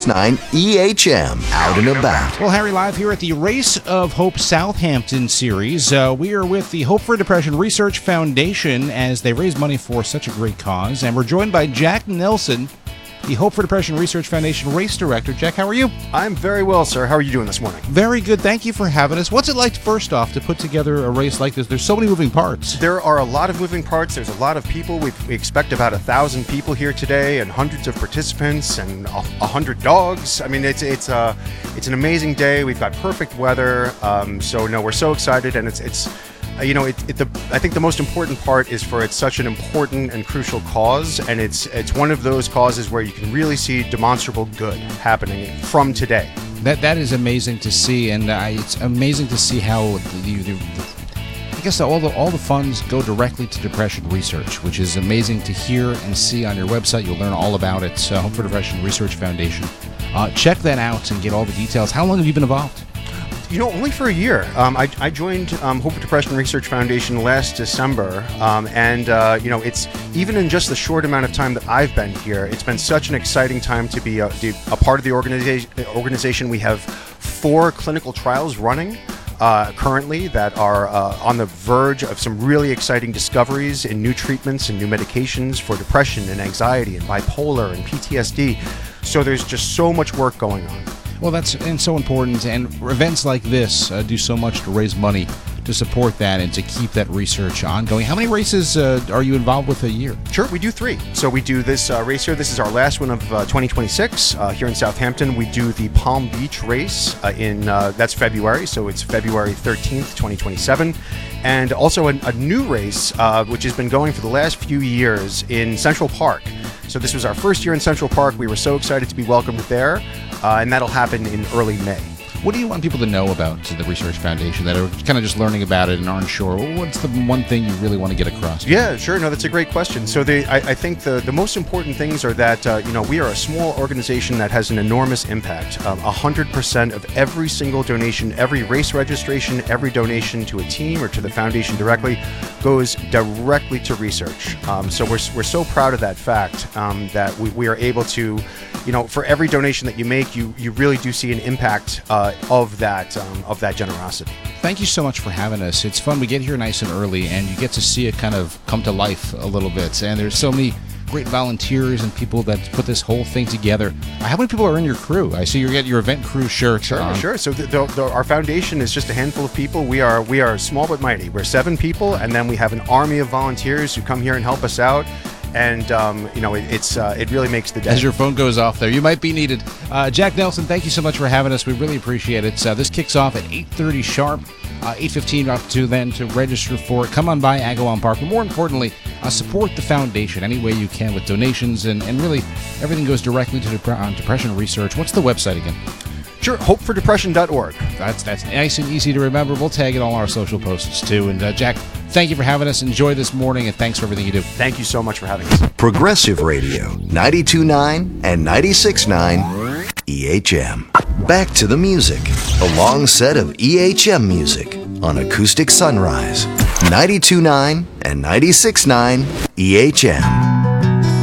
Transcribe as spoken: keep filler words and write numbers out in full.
nine E H M, out and about. Well, Harry, live here at the Race of Hope Southampton series. Uh, we are with the Hope for Depression Research Foundation as they raise money for such a great cause. And we're joined by Jack Nelson, the Hope for Depression Research Foundation race director. Jack, how are you? I'm very well, sir. How are you doing this morning? Very good. Thank you for having us. What's it like, first off, to put together a race like this? There's so many moving parts. There are a lot of moving parts. There's a lot of people. We, we expect about a thousand people here today, and hundreds of participants, and a, a hundred dogs. I mean, it's it's a it's an amazing day. We've got perfect weather. Um, so no, we're so excited, and it's it's. Uh, you know, it, it, the, I think the most important part is for it's such an important and crucial cause, and it's it's one of those causes where you can really see demonstrable good happening from today. That that is amazing to see, and uh, it's amazing to see how the, the, the I guess all the all the funds go directly to depression research, which is amazing to hear and see on your website. You'll learn all about it. Uh, Hope for Depression Research Foundation. Uh, check that out and get all the details. How long have you been involved? You know, only for a year. Um, I, I joined um, Hope for Depression Research Foundation last December, um, and uh, you know, it's even in just the short amount of time that I've been here, it's been such an exciting time to be a, a part of the organization. Organization. We have four clinical trials running uh, currently that are uh, on the verge of some really exciting discoveries in new treatments and new medications for depression and anxiety and bipolar and P T S D. So there's just so much work going on. Well, that's and so important, and events like this uh, do so much to raise money to support that and to keep that research ongoing. How many races uh, are you involved with a year? Sure, we do three. So we do this uh, race here. This is our last one of uh, twenty twenty-six uh, here in Southampton. We do the Palm Beach race uh, in uh, that's February, so it's February thirteenth, twenty twenty-seven, and also a, a new race uh, which has been going for the last few years in Central Park. So this was our first year in Central Park. We were so excited to be welcomed there, uh, and that'll happen in early May. What do you want people to know about the Research Foundation that are kind of just learning about it and aren't sure? What's the one thing you really want to get across? Yeah, sure. No, that's a great question. So they, I, I think the, the most important things are that, uh, you know, we are a small organization that has an enormous impact. Um, one hundred percent of every single donation, every race registration, every donation to a team or to the foundation directly goes directly to research. Um, so we're, we're so proud of that fact um, that we, we are able to, you know, for every donation that you make, you, you really do see an impact uh, of that um, of that generosity. Thank you so much for having us. It's fun. We get here nice and early, and you get to see it kind of come to life a little bit. And there's so many great volunteers and people that put this whole thing together. How many people are in your crew? I see you get your event crew shirt. Sure, on. sure. So the, the, the, our foundation is just a handful of people. We are we are small but mighty. We're seven people, and then we have an army of volunteers who come here and help us out. And um, you know, it, it's uh, it really makes the day. As your phone goes off there, you might be needed. Uh, Jack Nelson, thank you so much for having us. We really appreciate it. Uh, this kicks off at eight thirty sharp, uh, eight fifteen up to then to register for it. Come on by Agawam Park, but more importantly, uh, support the foundation any way you can with donations, and, and really everything goes directly to dep- uh, depression research. What's the website again? Sure, hope for depression dot org. That's that's nice and easy to remember. We'll tag it on our social posts too. And uh, Jack, thank you for having us. Enjoy this morning, and thanks for everything you do. Thank you so much for having us. Progressive Radio, ninety-two point nine and ninety-six point nine E H M. Back to the music. A long set of E H M music on Acoustic Sunrise, ninety-two point nine and ninety-six point nine E H M.